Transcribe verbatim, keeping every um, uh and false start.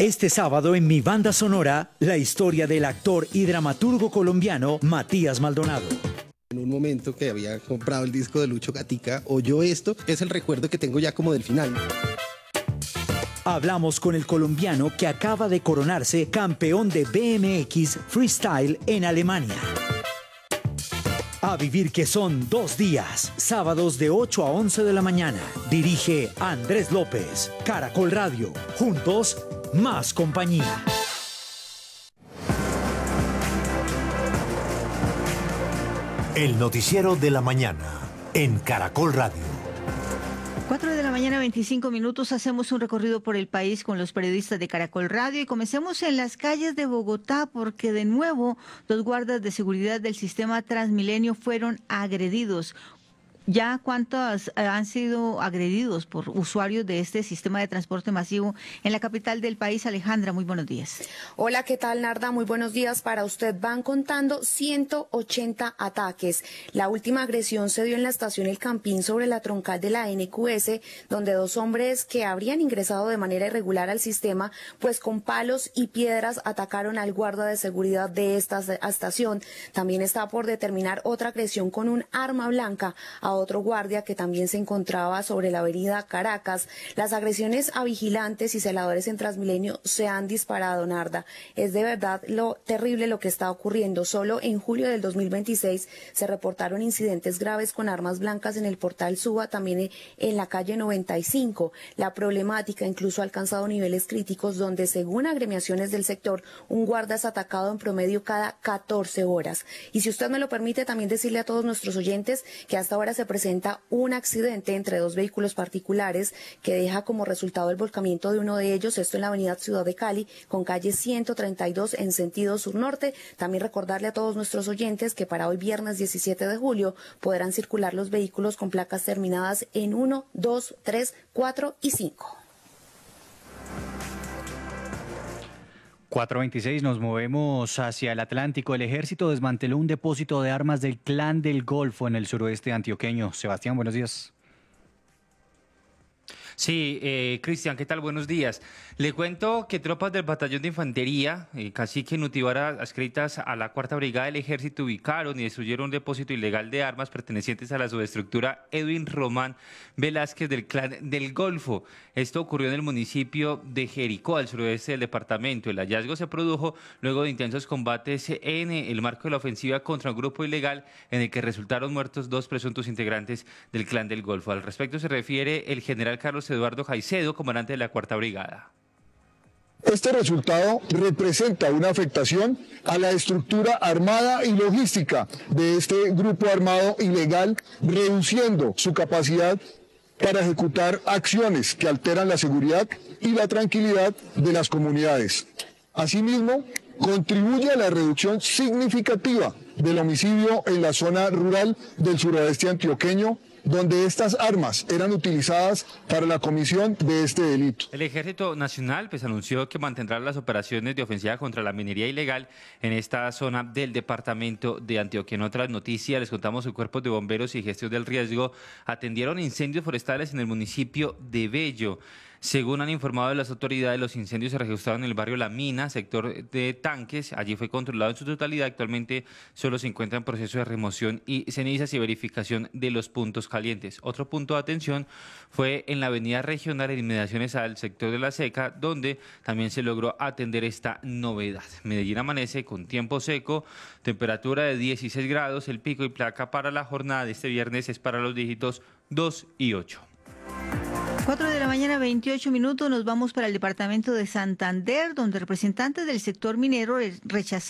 Este sábado en Mi Banda Sonora, la historia del actor y dramaturgo colombiano Matías Maldonado. En un momento que había comprado el disco de Lucho Gatica, oyó esto, es el recuerdo que tengo ya como del final. Hablamos con el colombiano que acaba de coronarse campeón de B M X Freestyle en Alemania. A vivir que son dos días, sábados de ocho a once de la mañana. Dirige Andrés López, Caracol Radio. Juntos, más compañía. El noticiero de la mañana en Caracol Radio. cuatro de la mañana, veinticinco minutos, hacemos un recorrido por el país con los periodistas de Caracol Radio y comencemos en las calles de Bogotá porque de nuevo dos guardas de seguridad del sistema Transmilenio fueron agredidos. ¿Ya cuántos han sido agredidos por usuarios de este sistema de transporte masivo en la capital del país? Alejandra, muy buenos días. Hola, ¿qué tal, Narda? Muy buenos días para usted. Van contando ciento ochenta ataques. La última agresión se dio en la estación El Campín sobre la troncal de la N Q S, donde dos hombres que habrían ingresado de manera irregular al sistema, pues con palos y piedras atacaron al guarda de seguridad de esta estación. También está por determinar otra agresión con un arma blanca a otro guardia que también se encontraba sobre la avenida Caracas. Las agresiones a vigilantes y celadores en Transmilenio se han disparado, Narda. Es de verdad lo terrible lo que está ocurriendo. Solo en julio del dos mil veintiséis se reportaron incidentes graves con armas blancas en el portal Suba, también en la calle noventa y cinco. La problemática incluso ha alcanzado niveles críticos donde, según agremiaciones del sector, un guarda es atacado en promedio cada catorce horas. Y si usted me lo permite, también decirle a todos nuestros oyentes que hasta ahora se presenta un accidente entre dos vehículos particulares que deja como resultado el volcamiento de uno de ellos, esto en la avenida Ciudad de Cali, con calle ciento treinta y dos en sentido sur-norte. También recordarle a todos nuestros oyentes que para hoy viernes diecisiete de julio podrán circular los vehículos con placas terminadas en uno, dos, tres, cuatro y cinco. cuatro veintiséis, nos movemos hacia el Atlántico. El ejército desmanteló un depósito de armas del Clan del Golfo en el suroeste antioqueño. Sebastián, buenos días. Sí, eh, Cristian, ¿qué tal? Buenos días. Le cuento que tropas del Batallón de Infantería, eh, Cacique Nutibara, adscritas a la Cuarta Brigada del Ejército, ubicaron y destruyeron un depósito ilegal de armas pertenecientes a la subestructura Edwin Román Velázquez del Clan del Golfo. Esto ocurrió en el municipio de Jericó, al suroeste del departamento. El hallazgo se produjo luego de intensos combates en el marco de la ofensiva contra un grupo ilegal en el que resultaron muertos dos presuntos integrantes del Clan del Golfo. Al respecto se refiere el general Carlos Eduardo Caicedo, comandante de la Cuarta Brigada. Este resultado representa una afectación a la estructura armada y logística de este grupo armado ilegal, reduciendo su capacidad para ejecutar acciones que alteran la seguridad y la tranquilidad de las comunidades. Asimismo, contribuye a la reducción significativa del homicidio en la zona rural del suroeste antioqueño, donde estas armas eran utilizadas para la comisión de este delito. El Ejército Nacional pues anunció que mantendrá las operaciones de ofensiva contra la minería ilegal en esta zona del departamento de Antioquia. En otras noticias les contamos que cuerpos de bomberos y gestión del riesgo atendieron incendios forestales en el municipio de Bello. Según han informado las autoridades, los incendios se registraron en el barrio La Mina, sector de Tanques. Allí fue controlado en su totalidad. Actualmente solo se encuentra en proceso de remoción y cenizas y verificación de los puntos calientes. Otro punto de atención fue en la avenida regional en inmediaciones al sector de La Seca, donde también se logró atender esta novedad. Medellín amanece con tiempo seco, temperatura de dieciséis grados. El pico y placa para la jornada de este viernes es para los dígitos dos y ocho. cuatro de la mañana, veintiocho minutos, nos vamos para el departamento de Santander, donde representantes del sector minero rechazaron